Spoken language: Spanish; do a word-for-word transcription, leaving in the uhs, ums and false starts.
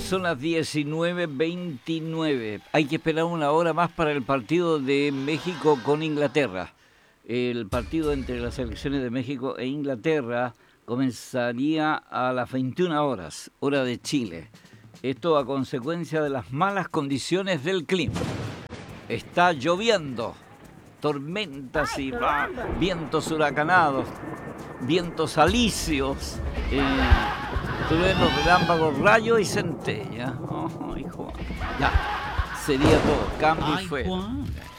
son las diecinueve veintinueve. Hay que esperar una hora más para el partido de México con Inglaterra. El partido entre las selecciones de México e Inglaterra comenzaría a las veintiuna horas, hora de Chile. Esto a consecuencia de las malas condiciones del clima. Está lloviendo, tormentas y va, vientos huracanados, vientos alisios, eh, truenos, relámpagos, rayos y centella. Oh, hijo. Ya, sería todo. Cambio y fuera.